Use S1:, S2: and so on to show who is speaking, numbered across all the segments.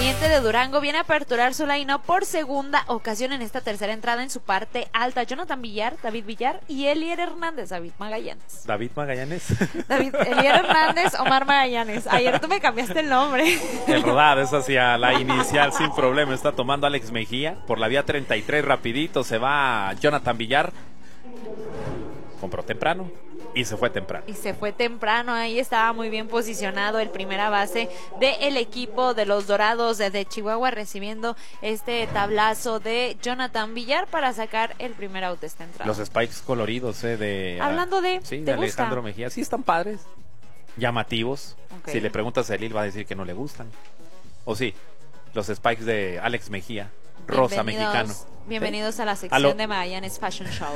S1: Caliente de Durango viene a aperturar su line-up por segunda ocasión en esta tercera entrada en su parte alta. Jonathan Villar, David Villar y Elier Hernández, David Magallanes.
S2: ¿David Magallanes?
S1: Elier Hernández, Omar Magallanes. Ayer tú me cambiaste el nombre.
S2: El rodado es hacia la inicial sin problema. Está tomando Alex Mejía. Por la vía 33 rapidito se va Jonathan Villar. Compró temprano. Y se fue temprano. Ahí estaba muy bien posicionado el primera base del equipo de los Dorados de Chihuahua, recibiendo este tablazo de Jonathan Villar para sacar el primer out de esta entrada. Los spikes coloridos
S1: Hablando de,
S2: sí, de Alejandro Mejía. Sí, están padres, llamativos.
S1: Okay.
S2: Si le preguntas a Elil va a decir que no le gustan. O sí, los spikes de Alex Mejía, rosa mexicano.
S1: Bienvenidos a la sección de Magallanes Fashion Show.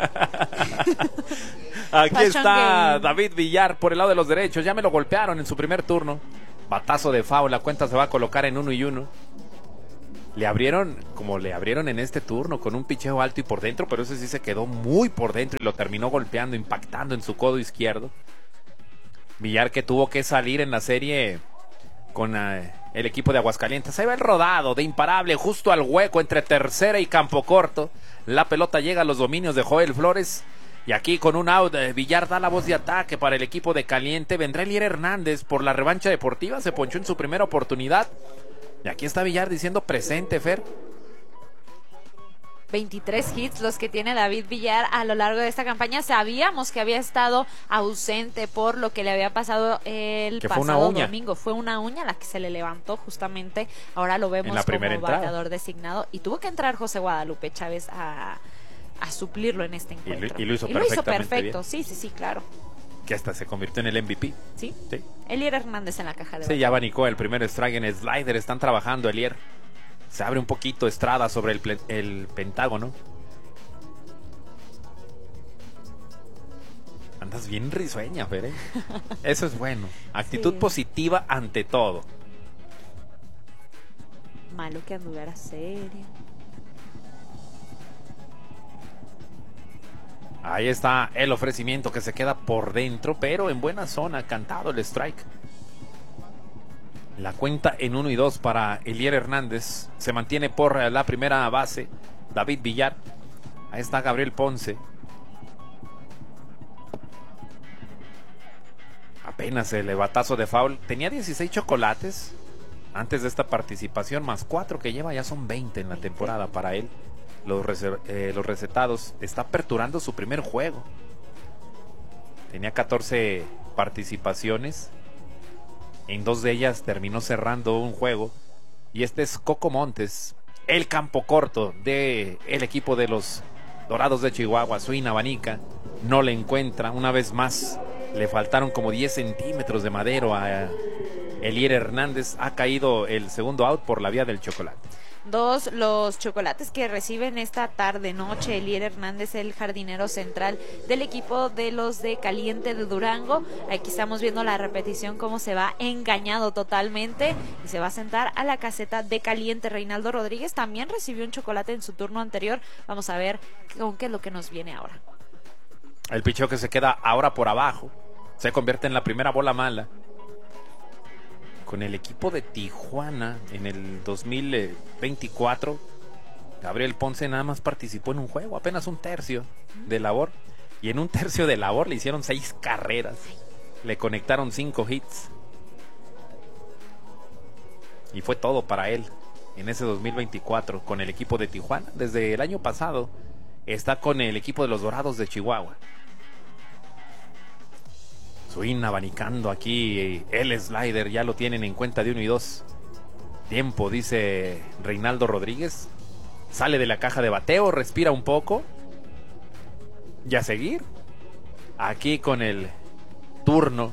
S2: Aquí
S1: Fashion
S2: está
S1: Game.
S2: David Villar por el lado de los derechos. Ya me lo golpearon en su primer turno. Batazo de foul. La cuenta se va a colocar en 1-1. Le abrieron como le abrieron en este turno, con un picheo alto y por dentro, pero ese sí se quedó muy por dentro y lo terminó golpeando, impactando en su codo izquierdo. Villar, que tuvo que salir en la serie con el equipo de Aguascalientes. Ahí va el rodado de imparable justo al hueco entre tercera y campo corto. La pelota llega a los dominios de Joel Flores. Y aquí con un out, Villar da la voz de ataque para el equipo de Caliente. Vendrá Elier Hernández por la revancha deportiva. Se ponchó en su primera oportunidad. Y aquí está Villar diciendo presente, Fer.
S1: 23 hits los que tiene David Villar a lo largo de esta campaña. Sabíamos que había estado ausente por lo que le había pasado el pasado domingo. Fue una uña la que se le levantó justamente. Ahora lo vemos como bateador designado. Y tuvo que entrar José Guadalupe Chávez a suplirlo en este encuentro.
S2: Y lo hizo perfecto.
S1: Bien. Sí, claro.
S2: Que hasta se convirtió en el MVP.
S1: Sí. Elier Hernández en la caja de bateo.
S2: Sí, ya abanicó el primer strike en el slider. Están trabajando Elier. Se abre un poquito Estrada sobre el pentágono. Andas bien risueña, Fer, ¿eh? Eso es bueno. Actitud positiva ante todo.
S1: Malo que anduviera seria.
S2: Ahí está el ofrecimiento que se queda por dentro, pero en buena zona, cantado el strike. La cuenta en 1-2 para Elier Hernández. Se mantiene por la primera base David Villar. Ahí está Gabriel Ponce. Apenas el batazo de foul. Tenía 16 chocolates antes de esta participación, más 4 que lleva, ya son 20 en la temporada para él. Los recetados. Está aperturando su primer juego. Tenía 14 participaciones. En 2 de ellas terminó cerrando un juego. Y este es Coco Montes, el campo corto del equipo de los Dorados de Chihuahua. Swing abanica, no le encuentra. Una vez más, le faltaron como 10 centímetros de madero a Elier Hernández. Ha caído el segundo out por la vía del chocolate.
S1: 2 los chocolates que reciben esta tarde-noche Elier Hernández, el jardinero central del equipo de los de Caliente de Durango. Aquí estamos viendo la repetición, cómo se va engañado totalmente y se va a sentar a la caseta de Caliente. Reinaldo Rodríguez también recibió un chocolate en su turno anterior. Vamos a ver con qué es lo que nos viene ahora.
S2: El picheo que se queda ahora por abajo se convierte en la primera bola mala. Con el equipo de Tijuana en el 2024, Gabriel Ponce nada más participó en un juego, apenas un tercio de labor. Y en un tercio de labor le hicieron 6 carreras. Le conectaron 5 hits. Y fue todo para él en ese 2024 con el equipo de Tijuana. Desde el año pasado está con el equipo de los Dorados de Chihuahua. Swing abanicando aquí el slider, ya lo tienen en cuenta de 1-2. Tiempo, dice Reinaldo Rodríguez. Sale de la caja de bateo, respira un poco. Y a seguir. Aquí con el turno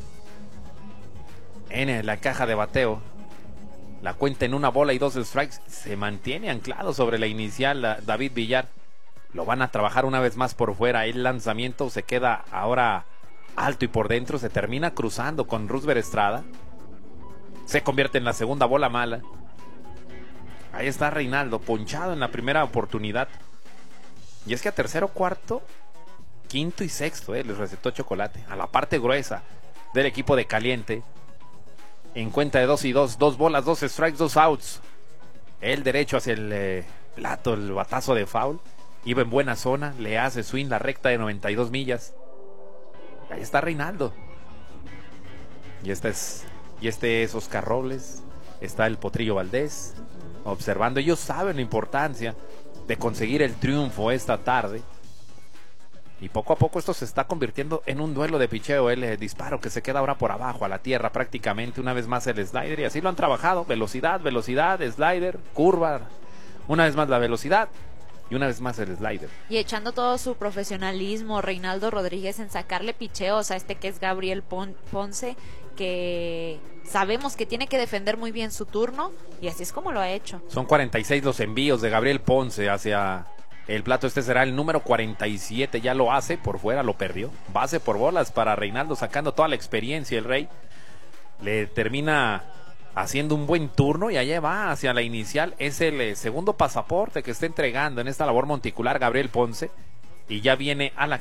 S2: en la caja de bateo. La cuenta en 1 bola y 2 strikes. Se mantiene anclado sobre la inicial David Villar. Lo van a trabajar una vez más por fuera. El lanzamiento se queda ahora alto y por dentro. Se termina cruzando con Roosevelt Estrada. Se convierte en la segunda bola mala. Ahí está Reinaldo, ponchado en la primera oportunidad. Y es que a tercero, cuarto, quinto y sexto les recetó chocolate. A la parte gruesa del equipo de Caliente. En cuenta de 2-2, 2 bolas, 2 strikes, 2 outs. El derecho hacia el plato, el batazo de foul. Iba en buena zona, le hace swing la recta de 92 millas. Y ahí está Reinaldo. Y este es Oscar Robles. Está el Potrillo Valdés observando. Ellos saben la importancia de conseguir el triunfo esta tarde. Y poco a poco esto se está convirtiendo en un duelo de picheo. El disparo que se queda ahora por abajo a la tierra prácticamente. Una vez más el slider, y así lo han trabajado. Velocidad, slider, curva. Una vez más la velocidad y una vez más el slider.
S1: Y echando todo su profesionalismo, Reinaldo Rodríguez, en sacarle picheos a que es Gabriel Ponce, que sabemos que tiene que defender muy bien su turno, y así es como lo ha hecho.
S2: Son 46 los envíos de Gabriel Ponce hacia el plato. Este será el número 47, ya lo hace, por fuera lo perdió. Base por bolas para Reinaldo, sacando toda la experiencia. El Rey le termina haciendo un buen turno y allá va hacia la inicial. Es el segundo pasaporte que está entregando en esta labor monticular Gabriel Ponce, y ya viene a la